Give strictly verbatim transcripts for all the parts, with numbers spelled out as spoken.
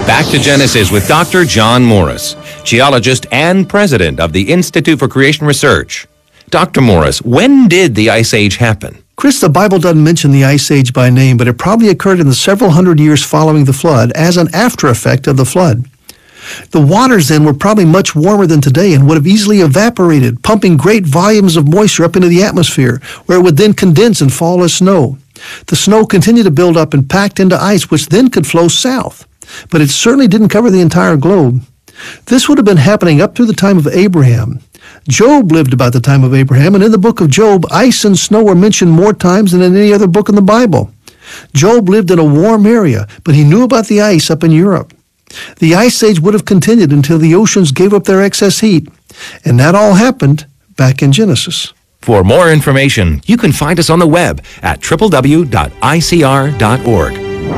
Back to Genesis with Doctor John Morris, geologist and president of the Institute for Creation Research. Doctor Morris, when did the Ice Age happen? Chris, the Bible doesn't mention the Ice Age by name, but it probably occurred in the several hundred years following the flood as an after effect of the flood. The waters then were probably much warmer than today and would have easily evaporated, pumping great volumes of moisture up into the atmosphere, where it would then condense and fall as snow. The snow continued to build up and packed into ice, which then could flow south. But it certainly didn't cover the entire globe. This would have been happening up through the time of Abraham. Job lived about the time of Abraham, and in the book of Job, ice and snow are mentioned more times than in any other book in the Bible. Job lived in a warm area, but he knew about the ice up in Europe. The Ice Age would have continued until the oceans gave up their excess heat, and that all happened back in Genesis. For more information, you can find us on the web at w w w dot i c r dot org.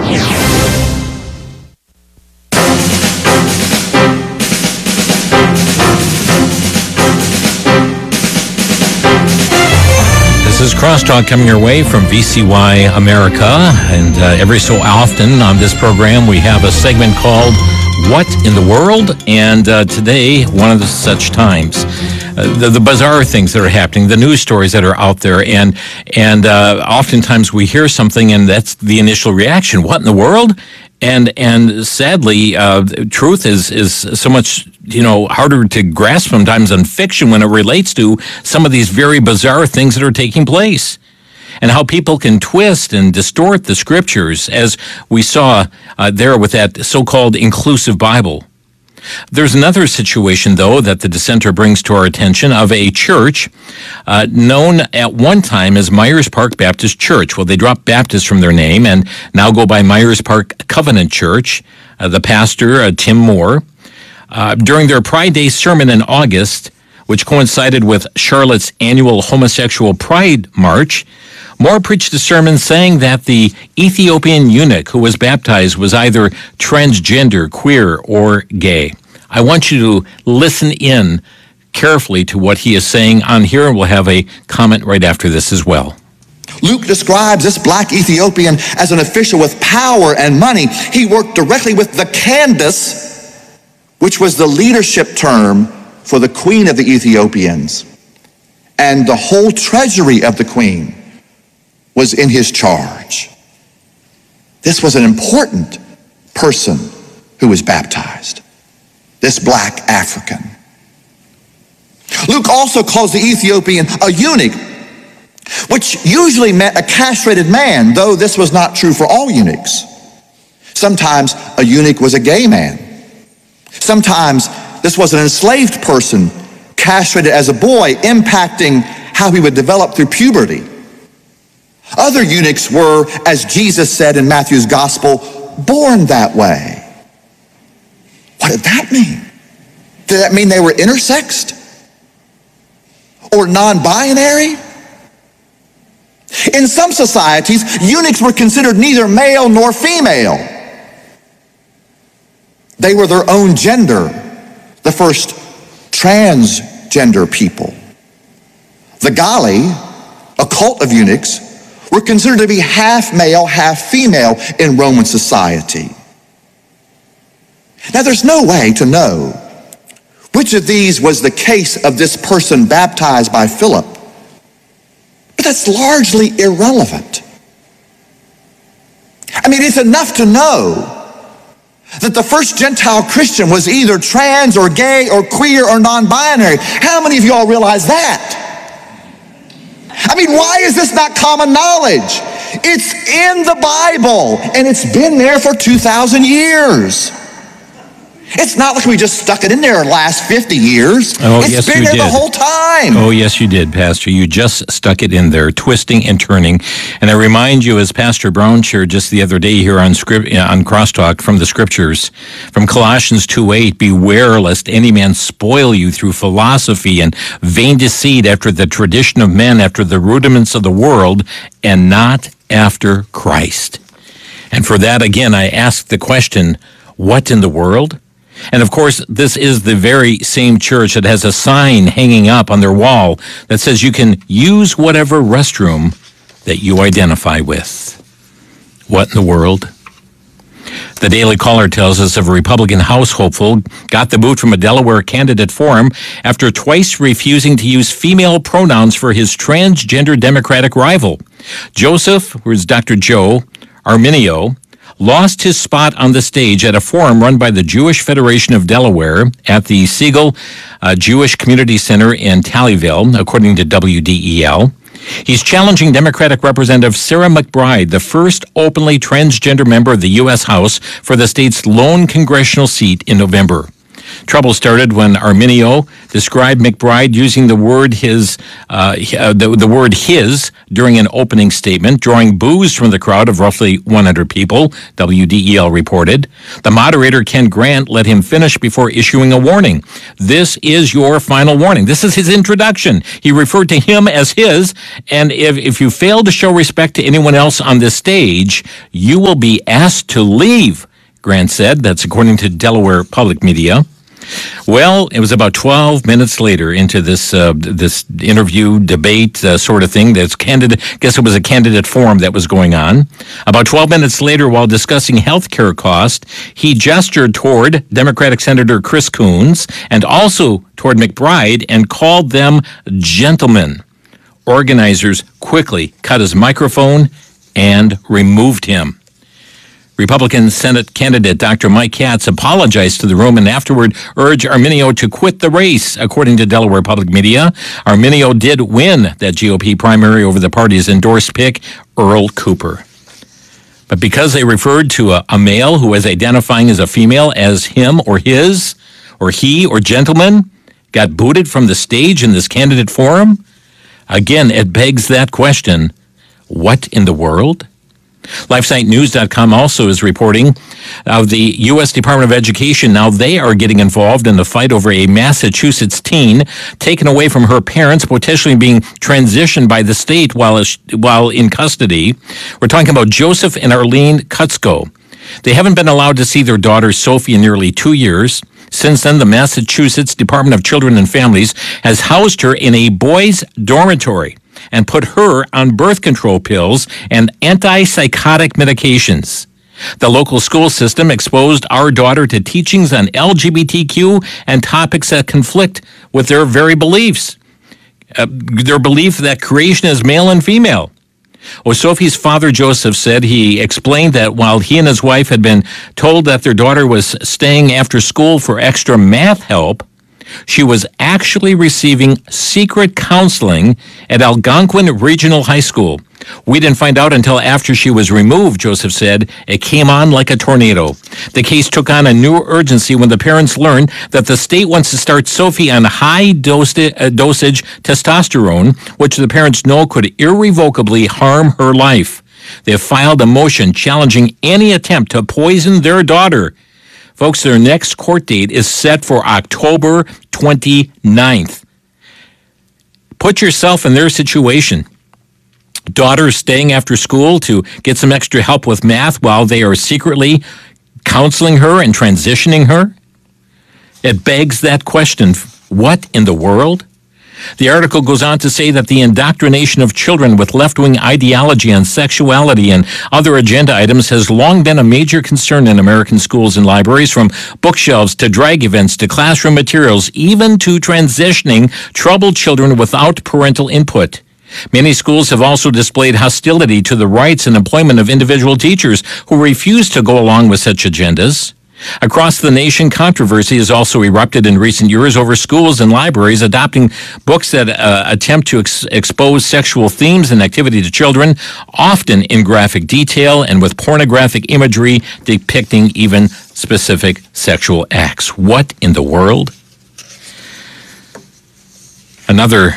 This is Crosstalk coming your way from V C Y America, and uh, every so often on this program we have a segment called What in the World? And uh, today, one of the such times. Uh, the, the bizarre things that are happening, the news stories that are out there, and and uh, oftentimes we hear something and that's the initial reaction. What in the world? And and sadly, uh, truth is is so much, you know, harder to grasp sometimes than fiction when it relates to some of these very bizarre things that are taking place, and how people can twist and distort the scriptures, as we saw uh, there with that so-called inclusive Bible. There's another situation, though, that the dissenter brings to our attention of a church uh, known at one time as Myers Park Baptist Church. Well, they dropped Baptist from their name and now go by Myers Park Covenant Church. Uh, the pastor, uh, Tim Moore, uh, during their Pride Day sermon in August, which coincided with Charlotte's annual homosexual Pride March, Moore preached a sermon saying that the Ethiopian eunuch who was baptized was either transgender, queer, or gay. I want you to listen in carefully to what he is saying on here, and we'll have a comment right after this as well. Luke describes this black Ethiopian as an official with power and money. He worked directly with the Candace, which was the leadership term for the queen of the Ethiopians. And the whole treasury of the queen was in his charge. This was an important person who was baptized, this black African. Luke also calls the Ethiopian a eunuch, which usually meant a castrated man, though this was not true for all eunuchs. Sometimes a eunuch was a gay man. Sometimes this was an enslaved person, castrated as a boy, impacting how he would develop through puberty. Other eunuchs were, as Jesus said in Matthew's gospel, born that way. What did that mean? Did that mean they were intersexed? Or non-binary? In some societies, eunuchs were considered neither male nor female. They were their own gender, the first transgender people. The Gali, a cult of eunuchs, were considered to be half male, half female in Roman society. Now, there's no way to know which of these was the case of this person baptized by Philip, but that's largely irrelevant. I mean, it's enough to know that the first Gentile Christian was either trans or gay or queer or non-binary. How many of y'all realize that? I mean, why is this not common knowledge? It's in the Bible, and it's been there for two thousand years. It's not like we just stuck it in there the last fifty years. Oh, it's yes, been you there did. the whole time. Oh, yes, you did, Pastor. You just stuck it in there, twisting and turning. And I remind you, as Pastor Brown shared just the other day here on script, on Crosstalk from the Scriptures, from Colossians two eight, beware lest any man spoil you through philosophy and vain deceit after the tradition of men, after the rudiments of the world, and not after Christ. And for that, again, I ask the question, what in the world? And of course, this is the very same church that has a sign hanging up on their wall that says you can use whatever restroom that you identify with. What in the world? The Daily Caller tells us of a Republican House hopeful got the boot from a Delaware candidate forum after twice refusing to use female pronouns for his transgender Democratic rival. Joseph, who is Doctor Joe Arminio, lost his spot on the stage at a forum run by the Jewish Federation of Delaware at the Siegel uh, Jewish Community Center in Tallyville, according to W D E L. He's challenging Democratic Representative Sarah McBride, the first openly transgender member of the U S House for the state's lone congressional seat in November. Trouble started when Arminio described McBride using the word his, uh, the, the word his during an opening statement, drawing boos from the crowd of roughly one hundred people, W D E L reported. The moderator, Ken Grant, let him finish before issuing a warning. This is your final warning. This is his introduction. He referred to him as his, and if, if you fail to show respect to anyone else on this stage, you will be asked to leave, Grant said. That's according to Delaware public media. Well, it was about twelve minutes later into this uh, this interview, debate uh, sort of thing. That's candidate. I guess it was a candidate forum that was going on. About twelve minutes later, while discussing health care costs, he gestured toward Democratic Senator Chris Coons and also toward McBride and called them gentlemen. Organizers quickly cut his microphone and removed him. Republican Senate candidate Doctor Mike Katz apologized to the room and afterward urged Arminio to quit the race, according to Delaware public media. Arminio did win that G O P primary over the party's endorsed pick, Earl Cooper. But because they referred to a, a male who was identifying as a female as him or his, or he or gentleman, got booted from the stage in this candidate forum, again, it begs that question, what in the world? LifeSite News dot com also is reporting of the U S Department of Education. Now they are getting involved in the fight over a Massachusetts teen taken away from her parents, potentially being transitioned by the state while while in custody. We're talking about Joseph and Arlene Kutzko. They haven't been allowed to see their daughter Sophie in nearly two years. Since then, the Massachusetts Department of Children and Families has housed her in a boys' dormitory and put her on birth control pills and antipsychotic medications. The local school system exposed our daughter to teachings on L G B T Q and topics that conflict with their very beliefs. Uh, their belief that creation is male and female. Well, Sophie's father, Joseph, said he explained that while he and his wife had been told that their daughter was staying after school for extra math help, she was actually receiving secret counseling at Algonquin Regional High School. We didn't find out until after she was removed, Joseph said. It came on like a tornado. The case took on a new urgency when the parents learned that the state wants to start Sophie on high dosage testosterone, which the parents know could irrevocably harm her life. They have filed a motion challenging any attempt to poison their daughter. Folks, their next court date is set for October twenty-ninth. Put yourself in their situation. Daughter staying after school to get some extra help with math while they are secretly counseling her and transitioning her? It begs that question, what in the world? The article goes on to say that the indoctrination of children with left-wing ideology on sexuality and other agenda items has long been a major concern in American schools and libraries, from bookshelves to drag events to classroom materials, even to transitioning troubled children without parental input. Many schools have also displayed hostility to the rights and employment of individual teachers who refuse to go along with such agendas. Across the nation, controversy has also erupted in recent years over schools and libraries adopting books that uh, attempt to ex- expose sexual themes and activity to children, often in graphic detail and with pornographic imagery depicting even specific sexual acts. What in the world? Another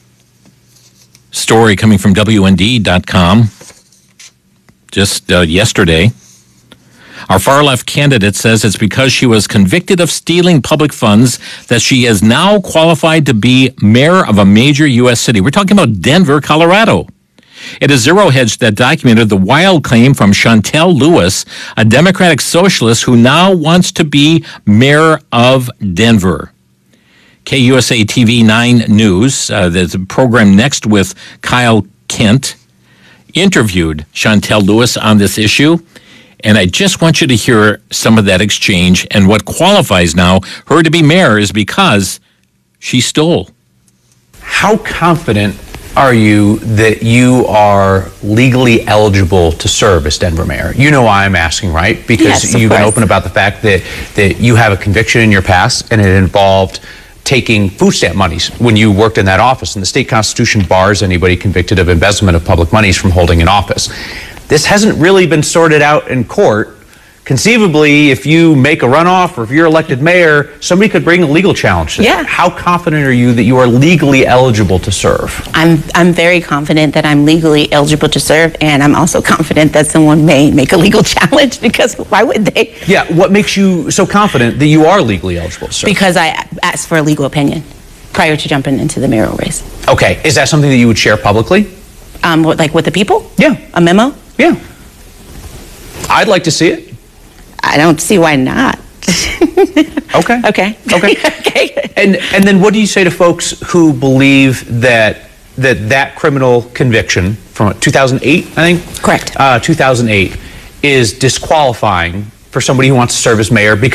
story coming from W N D dot com just uh, yesterday. Our far-left candidate says it's because she was convicted of stealing public funds that she is now qualified to be mayor of a major U S city. We're talking about Denver, Colorado. It is Zero Hedge that documented the wild claim from Chantel Lewis, a Democratic socialist who now wants to be mayor of Denver. K U S A T V nine News, uh, the program Next with Kyle Kent, interviewed Chantel Lewis on this issue. And I just want you to hear some of that exchange. And what qualifies now her to be mayor is because she stole. How confident are you that you are legally eligible to serve as Denver mayor? You know why I'm asking, right? Because Yes, of you've been course. open about the fact that, that you have a conviction in your past, and it involved taking food stamp monies when you worked in that office. And the state constitution bars anybody convicted of embezzlement of public monies from holding an office. This hasn't really been sorted out in court. Conceivably, if you make a runoff or if you're elected mayor, somebody could bring a legal challenge to Yeah. that. How confident are you that you are legally eligible to serve? I'm I'm very confident that I'm legally eligible to serve, and I'm also confident that someone may make a legal challenge, because why would they? Yeah, what makes you so confident that you are legally eligible to serve? Because I asked for a legal opinion prior to jumping into the mayoral race. Okay, is that something that you would share publicly? Um, what, like with the people? Yeah. A memo? Yeah. I'd like to see it. I don't see why not. Okay. Okay. Okay. Okay. And and then what do you say to folks who believe that that that criminal conviction from two thousand eight, I think? Correct. Uh, two thousand eight is disqualifying for somebody who wants to serve as mayor because